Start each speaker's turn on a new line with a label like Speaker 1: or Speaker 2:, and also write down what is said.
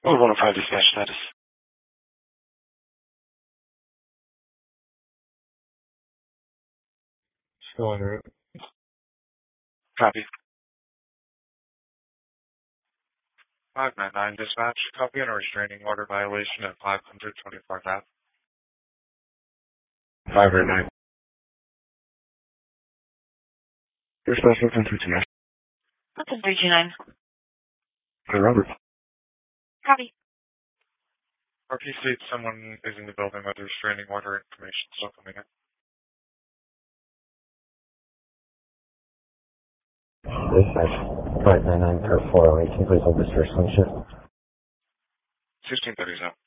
Speaker 1: We want to find dispatch status.
Speaker 2: Still en route.
Speaker 1: Copy.
Speaker 3: 599 dispatch. Copy on a restraining order violation at 524th Ave.
Speaker 1: 509. Dispatch looking through tonight.
Speaker 4: Looking 329.
Speaker 1: Hey, Robert.
Speaker 4: Copy.
Speaker 3: RP states someone is in the building with a restraining order information still coming in.
Speaker 2: Dispatch 599 per 408. Can you please hold this for swing shift?
Speaker 3: 1630 is out.